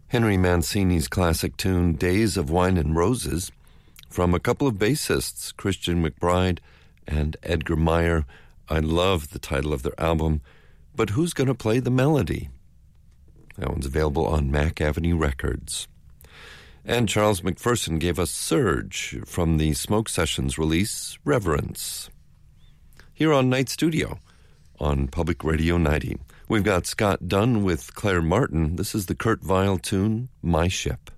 Henry Mancini's classic tune, Days of Wine and Roses, from a couple of bassists, Christian McBride and Edgar Meyer. I love the title of their album, but who's going to play the melody? That one's available on Mack Avenue Records. And Charles McPherson gave us Surge from the Smoke Sessions release, Reverence. Here on Night Studio on Public Radio 90. We've got Scott Dunn with Claire Martin. This is the Kurt Weill tune, My Ship.